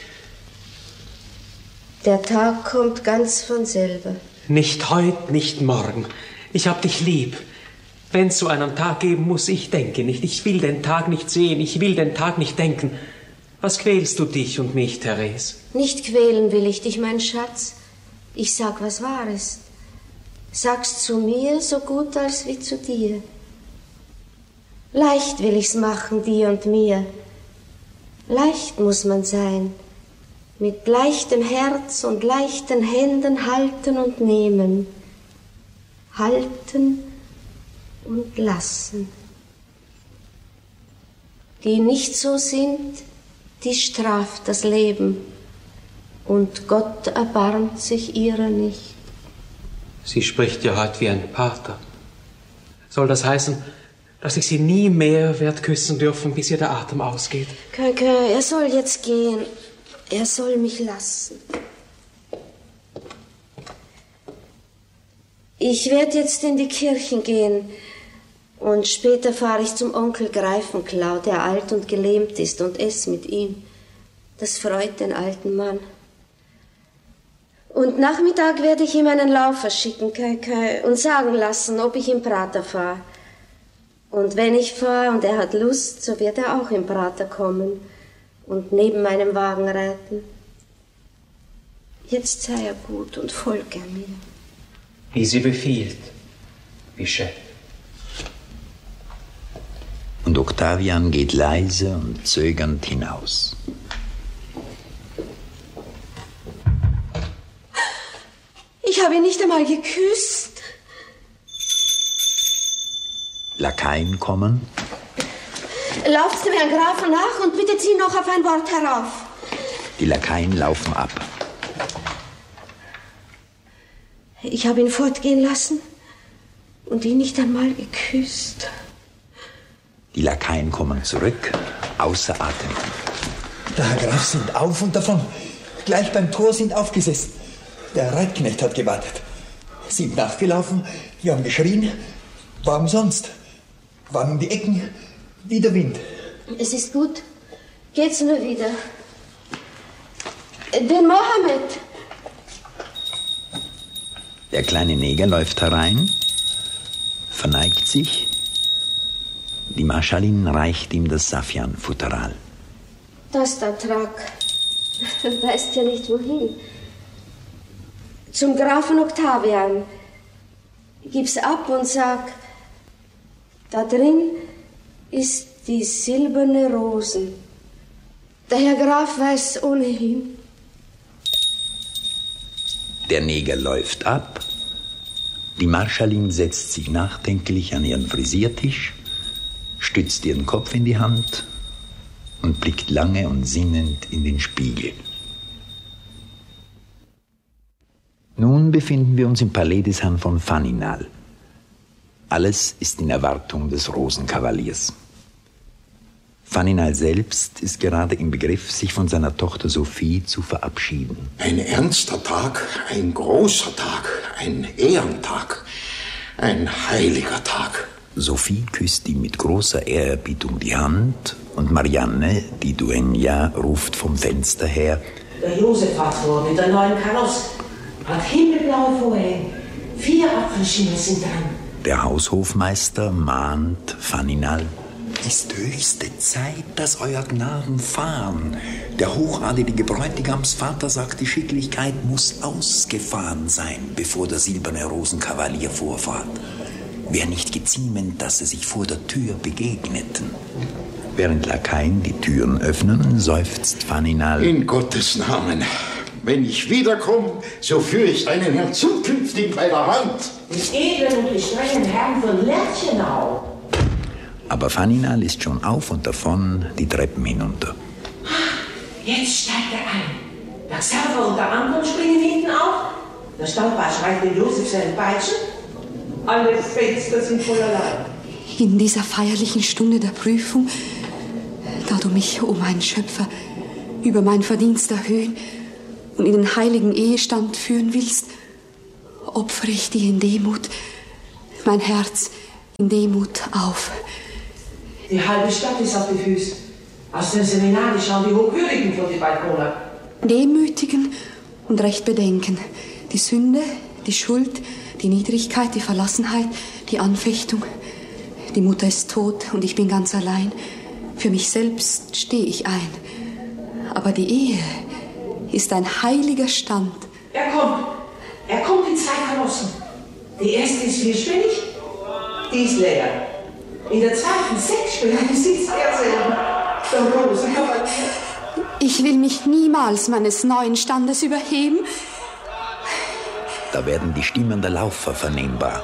Der Tag kommt ganz von selber. Nicht heut, nicht morgen. Ich hab dich lieb. Wenn's so einen Tag geben muss, ich denke nicht. Ich will den Tag nicht sehen, ich will den Tag nicht denken. Was quälst du dich und mich, Therese? Nicht quälen will ich dich, mein Schatz. Ich sag, was wahr ist. Sag's zu mir so gut als wie zu dir. Leicht will ich's machen, dir und mir. Leicht muss man sein, mit leichtem Herz und leichten Händen halten und nehmen, halten und lassen. Die nicht so sind, die straft das Leben, und Gott erbarmt sich ihrer nicht. Sie spricht ja heute wie ein Pater. Soll das heißen, dass ich sie nie mehr werd küssen dürfen, bis ihr der Atem ausgeht? Könke, er soll jetzt gehen. Er soll mich lassen. Ich werde jetzt in die Kirchen gehen und später fahre ich zum Onkel Greifenklau, der alt und gelähmt ist, und ess mit ihm. Das freut den alten Mann. Und Nachmittag werde ich ihm einen Laufer schicken, Kai Kai, und sagen lassen, ob ich im Prater fahre. Und wenn ich fahre und er hat Lust, so wird er auch im Prater kommen und neben meinem Wagen reiten. Jetzt sei er gut und folge mir. Wie sie befiehlt, Bischef. Und Octavian geht leise und zögernd hinaus. Ich habe ihn nicht einmal geküsst. Lakaien kommen. Lauft dem Herrn Grafen nach und bittet Sie noch auf ein Wort herauf. Die Lakaien laufen ab. Ich habe ihn fortgehen lassen und ihn nicht einmal geküsst. Die Lakaien kommen zurück, außer Atem. Der Herr Graf sind auf und davon. Gleich beim Tor sind aufgesessen. Der Reitknecht hat gewartet. Sind nachgelaufen, die haben geschrien. Warum sonst? Waren um die Ecken, wie der Wind. Es ist gut. Geht's nur wieder. Den Mohammed. Der kleine Neger läuft herein, verneigt sich. Die Marschallin reicht ihm das Safian-Futteral. Das da Trag. Weißt ja nicht wohin. Zum Grafen Octavian. Gib's ab und sag, da drin ist die silberne Rosen. Der Herr Graf weiß ohnehin. Der Neger läuft ab. Die Marschallin setzt sich nachdenklich an ihren Frisiertisch, stützt ihren Kopf in die Hand und blickt lange und sinnend in den Spiegel. Nun befinden wir uns im Palais des Herrn von Faninal. Alles ist in Erwartung des Rosenkavaliers. Faninal selbst ist gerade im Begriff, sich von seiner Tochter Sophie zu verabschieden. Ein ernster Tag, ein großer Tag, ein Ehrentag, ein heiliger Tag. Sophie küsst ihm mit großer Ehrerbietung die Hand und Marianne, die Duenja, ruft vom Fenster her: Der Josef hat vor mit der neuen Karosse. Hat himmelblaue Vorhänge. Vier Apfelschienen sind dran. Der Haushofmeister mahnt Faninal: Ist höchste Zeit, dass euer Gnaden fahren. Der hochadelige Bräutigamsvater sagt, die Schicklichkeit muss ausgefahren sein, bevor der silberne Rosenkavalier vorfahrt. Wär nicht geziemend, dass sie sich vor der Tür begegneten. Während Lakaien die Türen öffnen, seufzt Faninal: In Gottes Namen, wenn ich wiederkomme, so führe ich einen Herrn zukünftig bei der Hand. Den edlen und gestrengen Herrn von Lerchenau. Aber Faninal ist schon auf und davon die Treppen hinunter. Jetzt steigt er ein. Der Xaver und der Anton springen hinten auf. Der Stallbar schreit den Josef seinen Peitschen. Alle Fenster sind voller Leid. In dieser feierlichen Stunde der Prüfung, da du mich, o mein Schöpfer, über mein Verdienst erhöhen und in den heiligen Ehestand führen willst, opfere ich dir in Demut mein Herz in Demut auf. Die halbe Stadt ist auf die Füße. Aus dem Seminar schauen die Hochwürdigen von den Balkonen. Demütigen und recht bedenken. Die Sünde, die Schuld, die Niedrigkeit, die Verlassenheit, die Anfechtung. Die Mutter ist tot und ich bin ganz allein. Für mich selbst stehe ich ein. Aber die Ehe ist ein heiliger Stand. Er kommt. Er kommt in zwei Karossen. Die erste ist vierspännig, die ist leer. In der zweiten sechsspännig sitzt er selber. Der Rosenkavalier. Ich will mich niemals meines neuen Standes überheben. Da werden die Stimmen der Laufer vernehmbar.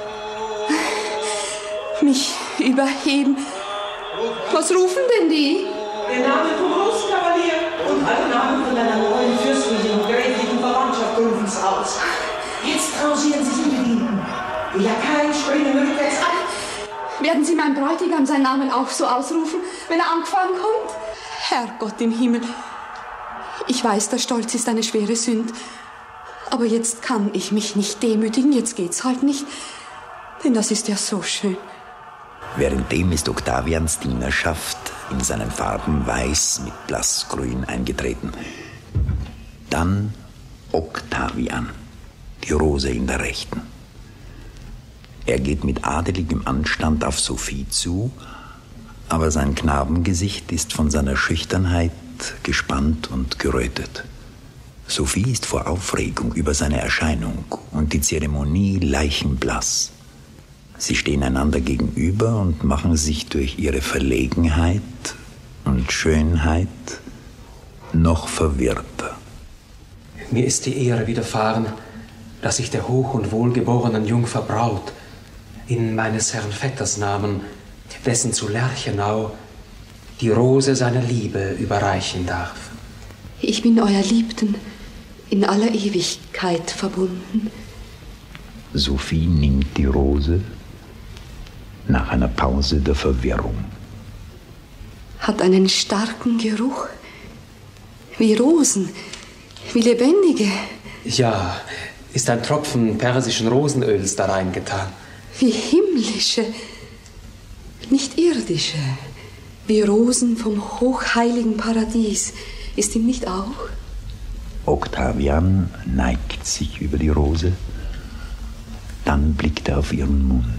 Mich überheben? Was rufen denn die? Den Namen vom Rosenkavalier und alle Namen von deiner neuen fürstlichen und gräflichen Verwandtschaft rufen's aus. Jetzt rangieren sich die Bedienten. Die Lakaien springen rückwärts ab. Werden Sie mein Bräutigam seinen Namen auch so ausrufen, wenn er angefahren kommt? Herrgott im Himmel, ich weiß, der Stolz ist eine schwere Sünde. Aber jetzt kann ich mich nicht demütigen, jetzt geht's halt nicht. Denn das ist ja so schön. Währenddem ist Octavians Dienerschaft in seinen Farben weiß mit blassgrün eingetreten. Dann Octavian, die Rose in der Rechten. Er geht mit adeligem Anstand auf Sophie zu, aber sein Knabengesicht ist von seiner Schüchternheit gespannt und gerötet. Sophie ist vor Aufregung über seine Erscheinung und die Zeremonie leichenblass. Sie stehen einander gegenüber und machen sich durch ihre Verlegenheit und Schönheit noch verwirrter. Mir ist die Ehre widerfahren, dass ich der hoch- und wohlgeborenen Jungfer Braut in meines Herrn Vetters Namen, dessen zu Lerchenau, die Rose seiner Liebe überreichen darf. Ich bin euer Liebten in aller Ewigkeit verbunden. Sophie nimmt die Rose nach einer Pause der Verwirrung. Hat einen starken Geruch, wie Rosen, wie lebendige. Ja, ist ein Tropfen persischen Rosenöls da reingetan. Wie himmlische, nicht irdische, wie Rosen vom hochheiligen Paradies. Ist ihm nicht auch? Octavian neigt sich über die Rose, dann blickt er auf ihren Mund.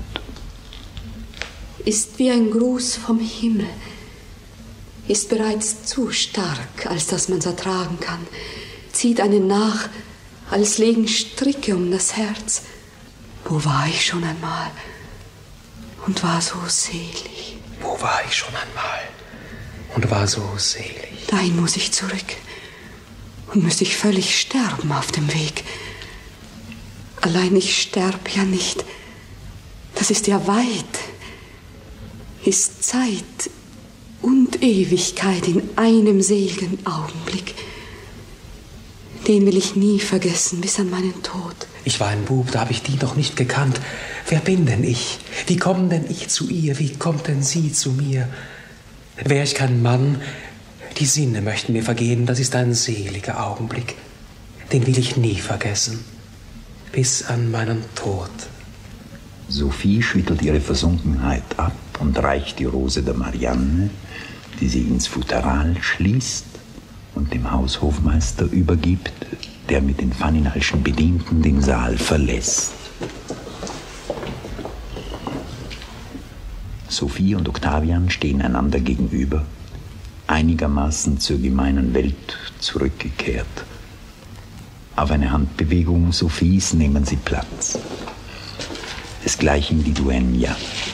Ist wie ein Gruß vom Himmel, ist bereits zu stark, als dass man's ertragen kann, zieht einen nach, als legen Stricke um das Herz. Wo war ich schon einmal und war so selig? Wo war ich schon einmal und war so selig? Dahin muss ich zurück. Und müsste ich völlig sterben auf dem Weg. Allein ich sterb ja nicht. Das ist ja weit. Ist Zeit und Ewigkeit in einem seligen Augenblick. Den will ich nie vergessen bis an meinen Tod. Ich war ein Bub, da habe ich die noch nicht gekannt. Wer bin denn ich? Wie komme denn ich zu ihr? Wie kommt denn sie zu mir? Wär ich kein Mann, die Sinne möchten mir vergehen, das ist ein seliger Augenblick. Den will ich nie vergessen, bis an meinen Tod. Sophie schüttelt ihre Versunkenheit ab und reicht die Rose der Marianne, die sie ins Futteral schließt und dem Haushofmeister übergibt, der mit den Faninalschen Bedienten den Saal verlässt. Sophie und Octavian stehen einander gegenüber, einigermaßen zur gemeinen Welt zurückgekehrt. Auf eine Handbewegung Sophies nehmen sie Platz. Desgleichen die Duenja.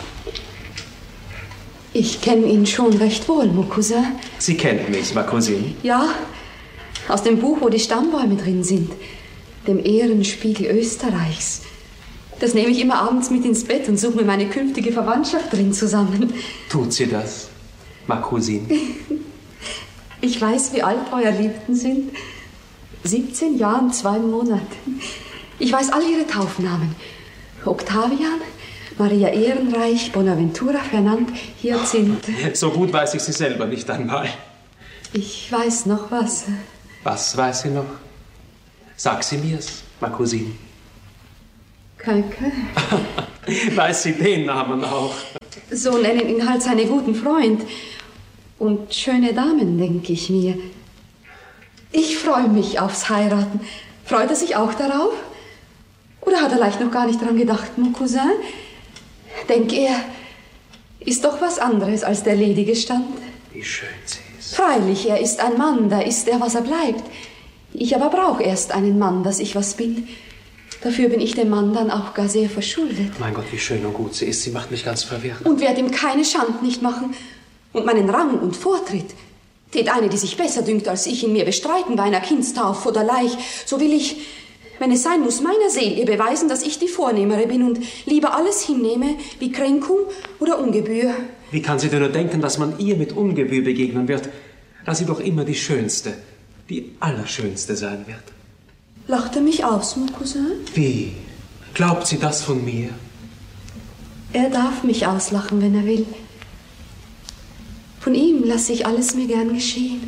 Ich kenne ihn schon recht wohl, mon Cousin. Sie kennt mich, ma Cousine? Ja, aus dem Buch, wo die Stammbäume drin sind. Dem Ehrenspiegel Österreichs. Das nehme ich immer abends mit ins Bett und suche mir meine künftige Verwandtschaft drin zusammen. Tut sie das, ma Cousine? Ich weiß, wie alt euer Liebten sind. siebzehn Jahre und zwei Monate. Ich weiß all ihre Taufnamen. Octavian, Maria Ehrenreich, Bonaventura, Fernand, Hyacinth. So gut weiß ich sie selber nicht einmal. Ich weiß noch was. Was weiß sie noch? Sag sie mir's, ma Cousine. Könke. Weiß sie den Namen auch? So nennen ihn halt seine guten Freund. Und schöne Damen, denke ich mir. Ich freue mich aufs Heiraten. Freut er sich auch darauf? Oder hat er leicht noch gar nicht dran gedacht, mon Cousin? Denk er, ist doch was anderes als der ledige Stand. Wie schön sie ist. Freilich, er ist ein Mann, da ist er, was er bleibt. Ich aber brauche erst einen Mann, dass ich was bin. Dafür bin ich dem Mann dann auch gar sehr verschuldet. Mein Gott, wie schön und gut sie ist. Sie macht mich ganz verwirrt. Und werd ihm keine Schand nicht machen. Und meinen Rang und Vortritt. Tät eine, die sich besser dünkt als ich, in mir bestreiten bei einer Kindstauf oder Leich. So will ich, wenn es sein muss, meiner Seele ihr beweisen, dass ich die Vornehmere bin und lieber alles hinnehme, wie Kränkung oder Ungebühr. Wie kann sie denn nur denken, dass man ihr mit Ungebühr begegnen wird, da sie doch immer die Schönste, die Allerschönste sein wird? Lacht er mich aus, mon Cousin? Wie? Glaubt sie das von mir? Er darf mich auslachen, wenn er will. Von ihm lasse ich alles mir gern geschehen.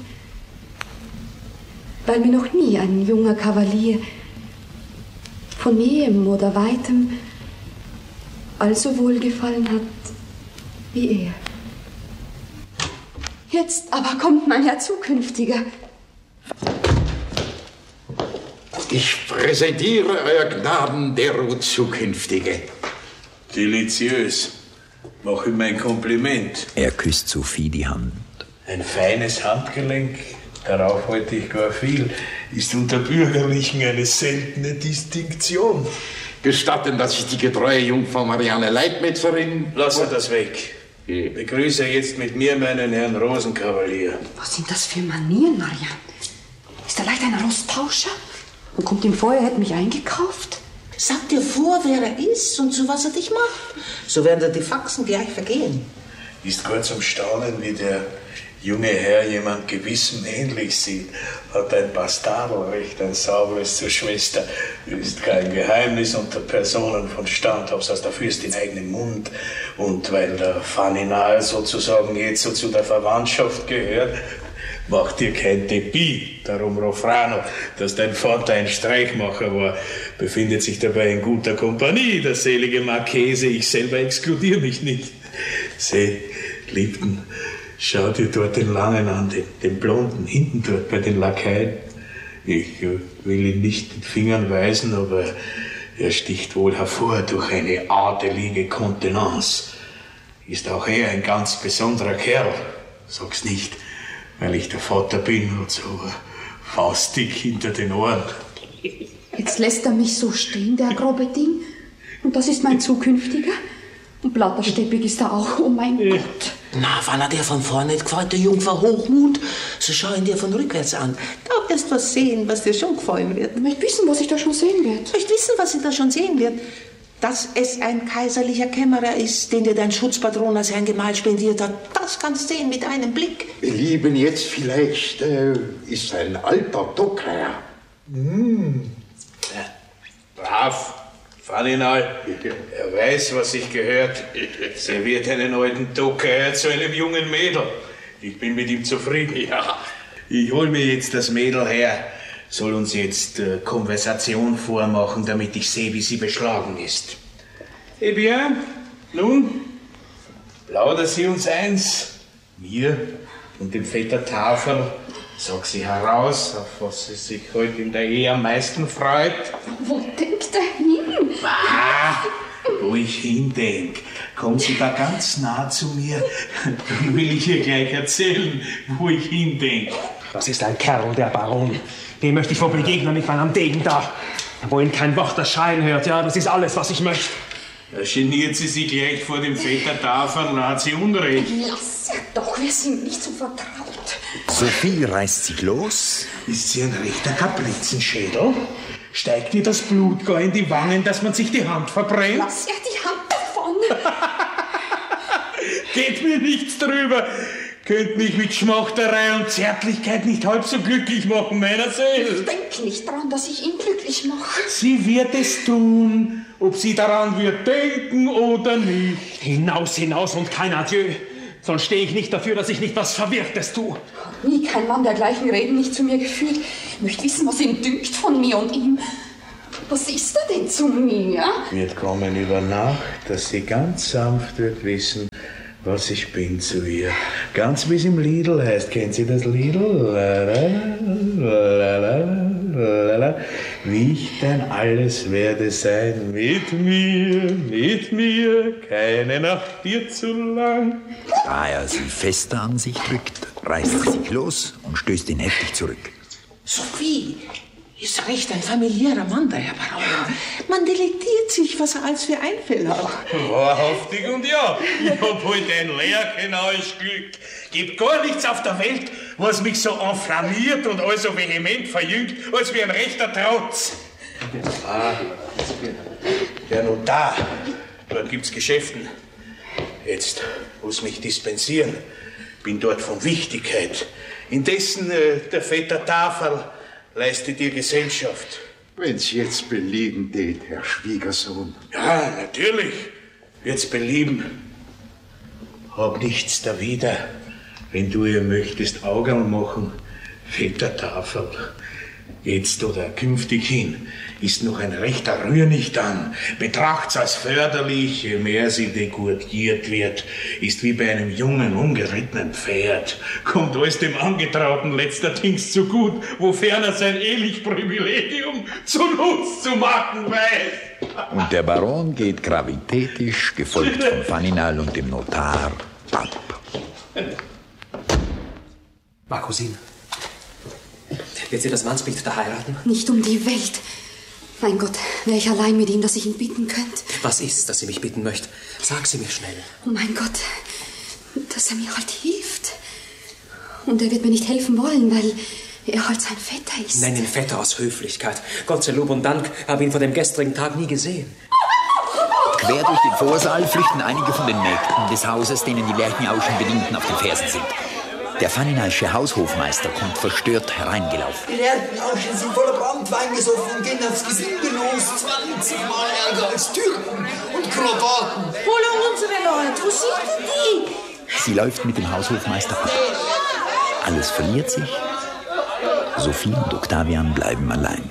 Weil mir noch nie ein junger Kavalier von nähem oder weitem allso wohlgefallen hat wie er. Jetzt aber kommt mein Herr Zukünftiger. Ich präsentiere euer Gnaden der Zukünftige. Deliziös. Mach ihm mein Kompliment. Er küsst Sophie die Hand. Ein feines Handgelenk, darauf halte ich gar viel, ist unter Bürgerlichen eine seltene Distinktion. Gestatten, dass ich die getreue Jungfrau Marianne Leibmetzerin... Lass er das weg. Ich begrüße jetzt mit mir meinen Herrn Rosenkavalier. Was sind das für Manieren, Marianne? Ist er leicht ein Rosttauscher? Und kommt ihm vor, er hätte mich eingekauft? Sag dir vor, wer er ist und zu was er dich macht. So werden dir die Faxen gleich vergehen. Ist gar zum Staunen, wie der junge Herr jemand Gewissem ähnlich sieht. Hat ein Bastardrecht, ein sauberes zur Schwester. Ist kein Geheimnis unter Personen von Stand, hab's aus der Fürstin eigenem Mund. Und weil der Faninal sozusagen jetzt so zu der Verwandtschaft gehört, macht dir kein Depit. Darum, Rofrano, dass dein Vater ein Streichmacher war, befindet sich dabei in guter Kompanie. Der selige Marchese, ich selber exkludiere mich nicht. Seh, Liebten, schau dir dort den Langen an, den, den Blonden, hinten dort bei den Lakaien. Ich äh, will ihn nicht mit Fingern weisen, aber er sticht wohl hervor durch eine adelige Kontenance. Ist auch er ein ganz besonderer Kerl. Sag's nicht, weil ich der Vater bin und so faustdick hinter den Ohren. Jetzt lässt er mich so stehen, der grobe Ding. Und das ist mein Zukünftiger. Und blattersteppig ist er auch, oh mein Gott. Na, wenn er dir von vorne nicht gefällt, der Jungfer Hochmut, so schau ihn dir von rückwärts an. Da wirst du was sehen, was dir schon gefallen wird. Ich möchte wissen, was ich da schon sehen werde. Ich möchte wissen, was ich da schon sehen wird. Dass es ein kaiserlicher Kämmerer ist, den dir dein Schutzpatron als ein Gemahl spendiert hat, das kannst du sehen mit einem Blick. Lieben, jetzt vielleicht äh, ist ein alter Docker. Hm. Ja, brav. Faninal, er weiß, was sich gehört. Serviert einen alten Docker zu einem jungen Mädel. Ich bin mit ihm zufrieden. Ja. Ich hol mir jetzt das Mädel her. Soll uns jetzt äh, Konversation vormachen, damit ich sehe, wie sie beschlagen ist. Eh bien, nun, plaudern Sie uns eins. Mir und dem Vetter Tafel. Sag sie heraus, auf was sie sich heute in der Ehe am meisten freut. Wo denkt er hin? Ah, wo ich hindenk. Kommt sie da ganz nah zu mir, dann will ich ihr gleich erzählen, wo ich hindenk. Das ist ein Kerl, der Baron. Dem möchte ich vor begegnen mit meinem Degen da. Wo ihn kein Wort erscheinen hört, ja, das ist alles, was ich möchte. Da geniert sie sich gleich vor dem Vetter Tafel und hat sie Unrecht. Lass ja doch, wir sind nicht so vertraut. Sophie reißt sich los. Ist sie ein rechter Kaprizenschädel? Steigt ihr das Blut gar in die Wangen, dass man sich die Hand verbrennt? Lass ja die Hand davon. Geht mir nichts drüber. Könnt mich mit Schmachterei und Zärtlichkeit nicht halb so glücklich machen, meiner Seele. Ich denke nicht dran, dass ich ihn glücklich mache. Sie wird es tun, ob sie daran wird denken oder nicht. Hinaus, hinaus und kein Adieu. Sonst stehe ich nicht dafür, dass ich nicht was Verwirrtes tue. Hat nie kein Mann dergleichen Reden nicht zu mir geführt. Ich möchte wissen, was ihm dünkt von mir und ihm. Was ist er denn zu mir? Wird kommen über Nacht, dass sie ganz sanft wird wissen, was ich bin zu ihr. Ganz wie es im Lidl heißt. Kennt Sie das Lidl? Lalalala. Wie ich denn alles werde sein mit mir, mit mir, keine Nacht dir zu lang. Da er sie fester an sich drückt, reißt sie sich los und stößt ihn heftig zurück. Sophie, ist recht ein familiärer Mann, der Herr Baron. Man delektiert sich, was er als für Einfälle hat. Wahrhaftig und ja, ich hab heute ein lehrgenaues Glück. Gibt gar nichts auf der Welt, was mich so enflammiert und also vehement verjüngt, als wie ein rechter Trotz. Ah, der Notar, dort gibt's Geschäften. Jetzt muss mich dispensieren. Bin dort von Wichtigkeit. Indessen äh, der Vetter Tafel leistet dir Gesellschaft. Wenn's jetzt belieben tät, Herr Schwiegersohn. Ja, natürlich wird's belieben. Hab nichts dawider, wenn du ihr möchtest Augen machen, Vetter Tafel. Jetzt oder künftig hin ist noch ein rechter Rührnicht an. Betracht's als förderlich, je mehr sie degurgiert wird, ist wie bei einem jungen, ungerittenen Pferd. Kommt alles dem Angetrauten letzterdings zu gut, wofern er sein ehelich Privilegium zunutz zu machen weiß. Und der Baron geht gravitätisch, gefolgt von Faninal und dem Notar, ab. Ma Cousine, wird sie das Mannsbild da heiraten? Nicht um die Welt. Mein Gott, wäre ich allein mit ihm, dass ich ihn bitten könnte. Was ist, dass sie mich bitten möchte? Sag sie mir schnell. Oh mein Gott, dass er mir halt hilft. Und er wird mir nicht helfen wollen, weil er halt sein Vetter ist. Nenn ihn Vetter aus Höflichkeit. Gott sei Lob und Dank, habe ihn vor dem gestrigen Tag nie gesehen. Quer durch den Vorsaal flüchten einige von den Mägden des Hauses, denen die Lerchenauschen Bedienten auf den Fersen sind. Der Faninalsche Haushofmeister kommt verstört hereingelaufen. Die Lerchenauschen sind voller Brandwein gesoffen und gehen aufs Gesinde los. zwanzigmal ärger als Türken und Krawatten. Holen unsere Leute, wo sind denn die? Sie läuft mit dem Haushofmeister ab. Alles verliert sich. Sophie und Octavian bleiben allein.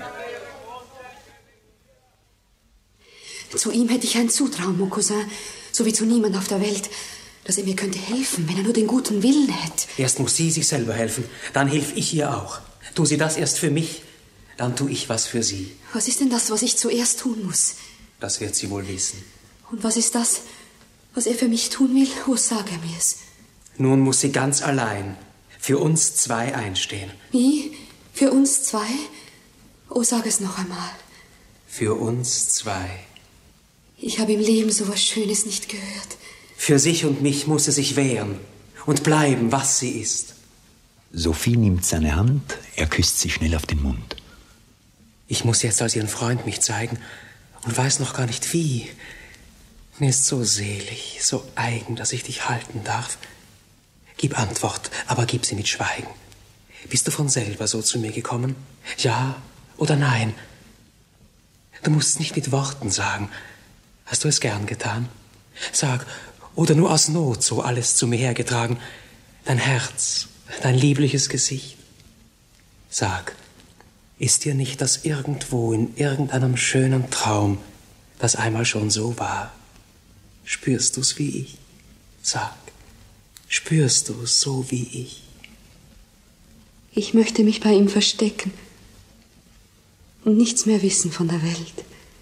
Zu ihm hätte ich ein Zutrauen, mon Cousin, so wie zu niemand auf der Welt, dass er mir könnte helfen, wenn er nur den guten Willen hätte. Erst muss sie sich selber helfen, dann hilf ich ihr auch. Tu sie das erst für mich, dann tu ich was für sie. Was ist denn das, was ich zuerst tun muss? Das wird sie wohl wissen. Und was ist das, was er für mich tun will? Oh, sag er mir's. Nun muss sie ganz allein für uns zwei einstehen. Wie? Für uns zwei? Oh, sag es noch einmal. Für uns zwei. Ich habe im Leben so was Schönes nicht gehört. Für sich und mich muss sie sich wehren und bleiben, was sie ist. Sophie nimmt seine Hand, er küsst sie schnell auf den Mund. Ich muss jetzt als ihren Freund mich zeigen und weiß noch gar nicht wie. Mir ist so selig, so eigen, dass ich dich halten darf. Gib Antwort, aber gib sie mit Schweigen. Bist du von selber so zu mir gekommen? Ja oder nein? Du musst es nicht mit Worten sagen. Hast du es gern getan? Sag, oder nur aus Not so alles zu mir hergetragen. Dein Herz, dein liebliches Gesicht. Sag, ist dir nicht das irgendwo in irgendeinem schönen Traum, das einmal schon so war? Spürst du's wie ich? Sag, spürst du's so wie ich? Ich möchte mich bei ihm verstecken und nichts mehr wissen von der Welt.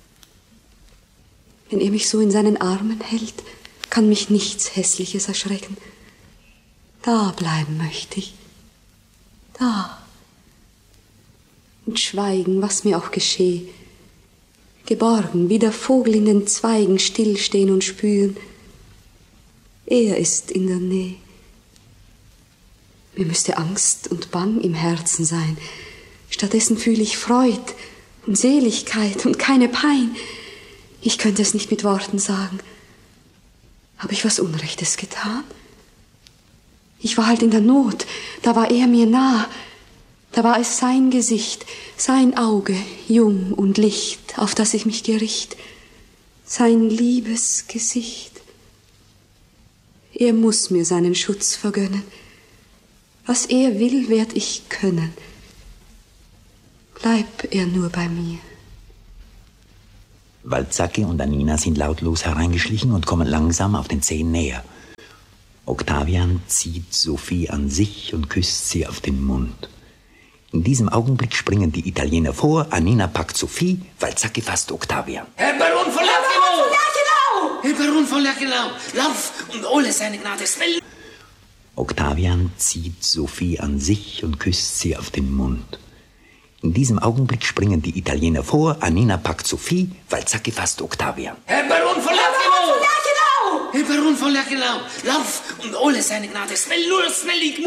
Wenn er mich so in seinen Armen hält, kann mich nichts Hässliches erschrecken. Da bleiben möchte ich. Da. Und schweigen, was mir auch geschehe. Geborgen, wie der Vogel in den Zweigen stillstehen und spüren. Er ist in der Nähe. Mir müsste Angst und Bang im Herzen sein. Stattdessen fühle ich Freud und Seligkeit und keine Pein. Ich könnte es nicht mit Worten sagen. Habe ich was Unrechtes getan? Ich war halt in der Not. Da war er mir nah. Da war es sein Gesicht, sein Auge, jung und licht, auf das ich mich gericht. Sein liebes Gesicht. Er muss mir seinen Schutz vergönnen. Was er will, werd ich können. Bleib er nur bei mir. Valzacchi und Annina sind lautlos hereingeschlichen und kommen langsam auf den Zehen näher. Octavian zieht Sophie an sich und küsst sie auf den Mund. In diesem Augenblick springen die Italiener vor, Annina packt Sophie, Valzacchi fasst Octavian. Herr Baron von Lerchenau! Herr Baron von Lerchenau! Lauf und hole seine Gnades Willen! Octavian zieht Sophie an sich und küsst sie auf den Mund. In diesem Augenblick springen die Italiener vor, Annina packt Sophie, Valzacchi fasst Octavian. Herr Baron von Lerchenau! Herr Baron von Lerchenau! Lauf und hole seine Gnades Willen! Nur schnell, ich